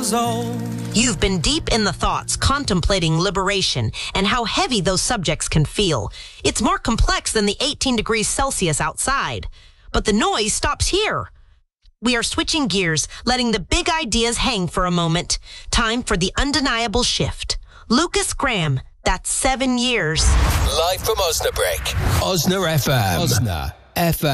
old. You've been deep in the thoughts, contemplating liberation and how heavy those subjects can feel. It's more complex than the 18 degrees Celsius outside. But the noise stops here. We are switching gears, letting the big ideas hang for a moment. Time for the undeniable shift. Lucas Graham, that's 7 years. Live from Osnabrück. Osna FM. Osna FM.